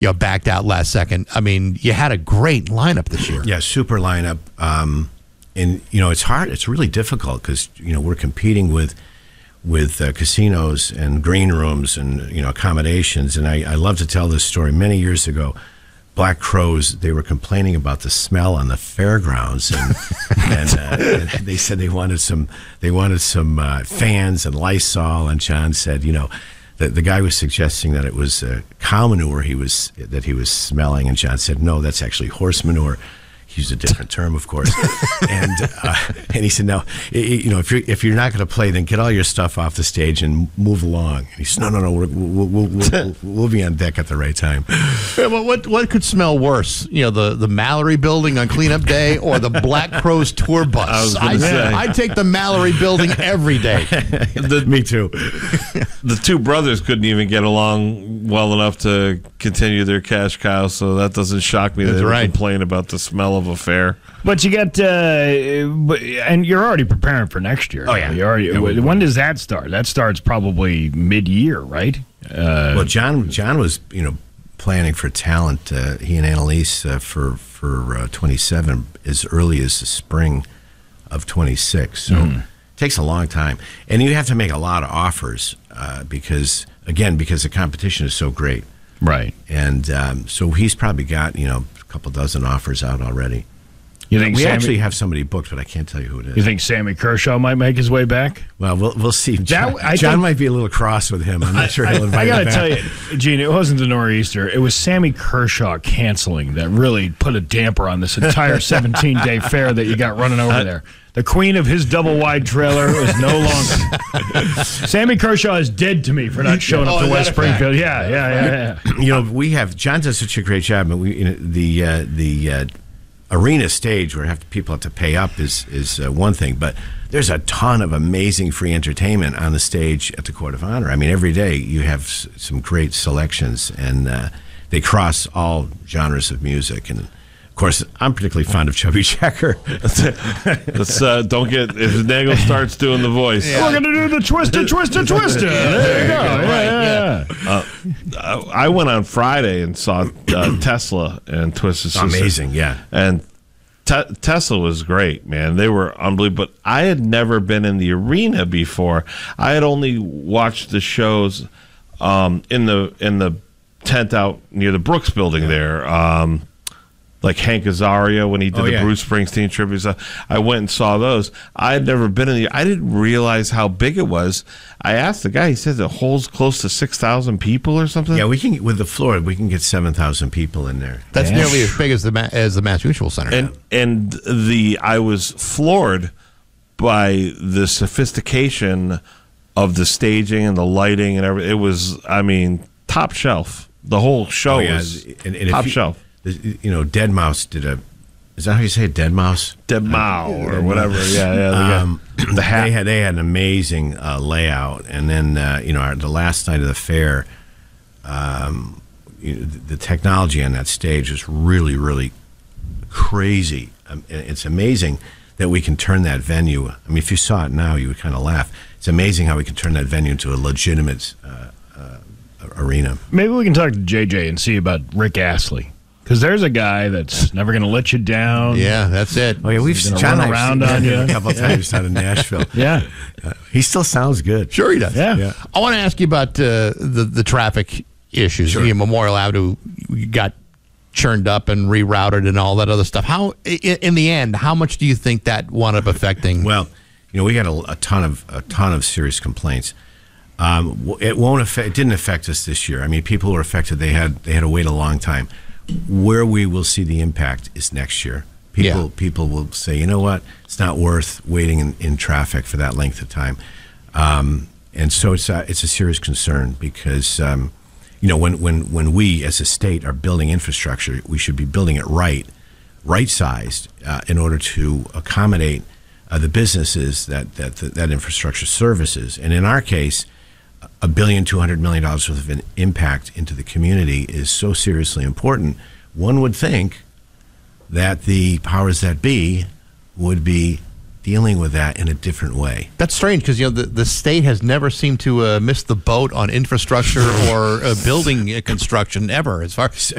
backed out last second. I mean, you had a great lineup this year. Yeah, super lineup. And it's hard. It's really difficult because we're competing with casinos and green rooms and accommodations. And I love to tell this story. Many years ago, Black Crowes, they were complaining about the smell on the fairgrounds, and they said they wanted some fans and Lysol. And John said, the guy was suggesting that it was cow manure he was smelling, and John said, no, that's actually horse manure. He used a different term, of course, and he said, "No, if you're not going to play, then get all your stuff off the stage and move along." And he said, "No, we'll be on deck at the right time." Yeah, well, what could smell worse? The Mallory Building on cleanup day or the Black Crowes tour bus? I'd take the Mallory Building every day. Me too. The two brothers couldn't even get along well enough to continue their cash cow, so that doesn't shock me that they would complain about the smell of a fair. But you got, and you're already preparing for next year. Oh, yeah. When does that start? That starts probably mid-year, right? Well, John was, planning for talent. He and Annalise for 27 as early as the spring of 26. So it takes a long time, and you have to make a lot of offers because the competition is so great. Right. And so he's probably got, a couple dozen offers out already. You think we actually have somebody booked, but I can't tell you who it is. You think Sammy Kershaw might make his way back? Well, we'll see. John might be a little cross with him. I'm not sure he'll invite him back. I got to tell you, Gene, it wasn't the Nor'easter. It was Sammy Kershaw canceling that really put a damper on this entire 17-day fair that you got running over there. The queen of his double-wide trailer is no longer. Sammy Kershaw is dead to me for not showing up to West Springfield. Yeah. John does such a great job. The arena stage where people have to pay up is one thing, but there's a ton of amazing free entertainment on the stage at the Court of Honor. I mean, every day you have some great selections, and they cross all genres of music. And of course, I'm particularly fond of Chubby Checker. Let's don't get if Nagel starts doing the voice. Yeah. We're gonna do the twister. There you go. Yeah. I went on Friday and saw Tesla and Twisted Sister. Amazing, yeah. And Tesla was great, man. They were unbelievable. But I had never been in the arena before. I had only watched the shows in the tent out near the Brooks Building there. Like Hank Azaria when he did the Bruce Springsteen tributes. I went and saw those. I had never been in I didn't realize how big it was. I asked the guy. He said it holds close to 6,000 people or something. Yeah, we can with the floor. We can get 7,000 people in there. That's nearly as big as the Mass Mutual Center. And I was floored by the sophistication of the staging and the lighting and everything. It was, top shelf. The whole show was top shelf. Dead Mouse did is that how you say it? Dead Mouse? Dead Mouse or whatever. Yeah. The hat. They had an amazing layout, and then the last night of the fair, the technology on that stage is really, really crazy. It's amazing that we can turn that venue. I mean, if you saw it now, you would kind of laugh. It's amazing how we can turn that venue into a legitimate arena. Maybe we can talk to JJ and see about Rick Astley. Because there's a guy that's never going to let you down. Yeah, that's it. Oh, yeah, we've seen John around on you a couple of times down in Nashville. Yeah. He still sounds good. Sure he does. Yeah. I want to ask you about the traffic issues. Sure. Memorial Avenue got churned up and rerouted and all that other stuff. How, in the end, how much do you think that wound up affecting? Well, we got a ton of serious complaints. It didn't affect us this year. I mean, people who were affected, they had to wait a long time. Where we will see the impact is next year. People will say, you know what, it's not worth waiting in traffic for that length of time, and so it's a serious concern because when we as a state are building infrastructure, we should be building it right sized in order to accommodate the businesses that infrastructure services. And in our case, $1.2 billion worth of an impact into the community is so seriously important. One would think that the powers that be would be dealing with that in a different way. That's strange because the state has never seemed to miss the boat on infrastructure or building construction ever. As far